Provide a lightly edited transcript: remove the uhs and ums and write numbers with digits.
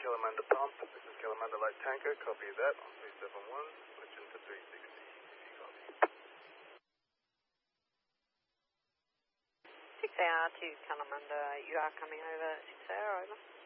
Killamanda Pump. This is Killamanda Light Tanker. Copy that on 371. Switching to 360. Copy. 6 hour to Killamanda. You are coming over 6 hour, over.